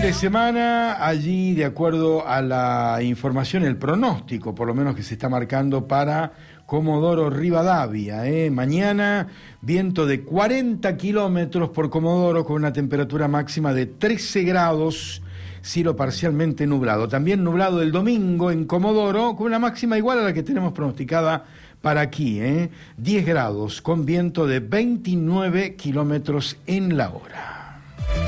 de semana, allí de acuerdo a la información, el pronóstico por lo menos que se está marcando para Comodoro Rivadavia. Mañana viento de 40 kilómetros por Comodoro con una temperatura máxima de 13 grados, cielo parcialmente nublado. También nublado el domingo en Comodoro con una máxima igual a la que tenemos pronosticada para aquí, 10 grados con viento de 29 kilómetros en la hora.